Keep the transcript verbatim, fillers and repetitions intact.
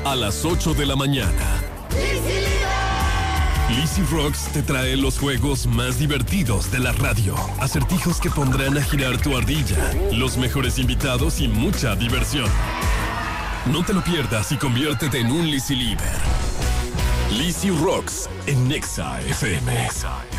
a las ocho de la mañana. Lizzy Rocks te trae los juegos más divertidos de la radio. Acertijos que pondrán a girar tu ardilla, los mejores invitados y mucha diversión. No te lo pierdas y conviértete en un Lizzy Liver. Lizzy Rocks en Nexa F M.